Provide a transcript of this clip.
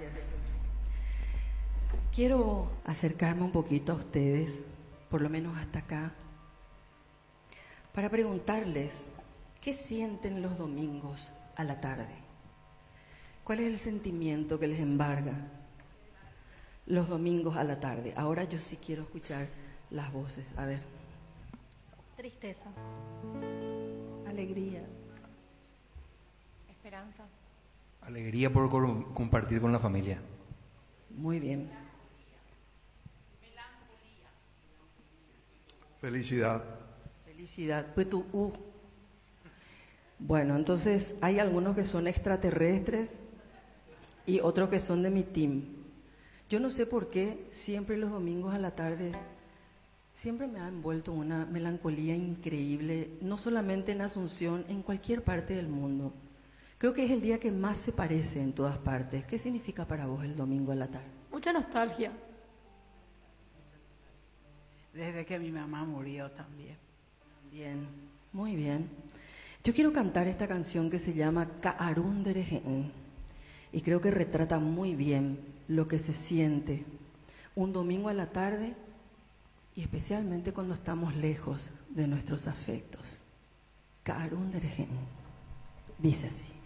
Gracias. Quiero acercarme un poquito a ustedes, por lo menos hasta acá, para preguntarles qué sienten los domingos a la tarde. ¿Cuál es el sentimiento que les embarga los domingos a la tarde? Ahora yo sí quiero escuchar las voces. A ver. Tristeza. Alegría. Esperanza. Alegría por compartir con la familia. Muy bien. Felicidad. Felicidad. Pues tú, Bueno, entonces hay algunos que son extraterrestres y otros que son de mi team. Yo no sé por qué siempre los domingos a la tarde siempre me ha envuelto una melancolía increíble, no solamente en Asunción, en cualquier parte del mundo. Creo que es el día que más se parece en todas partes. ¿Qué significa para vos el domingo a la tarde? Mucha nostalgia. Desde que mi mamá murió también. Bien, muy bien. Yo quiero cantar esta canción que se llama Ka'arun Derejeen y creo que retrata muy bien lo que se siente un domingo a la tarde y especialmente cuando estamos lejos de nuestros afectos. Ka'arun Derejeen dice así.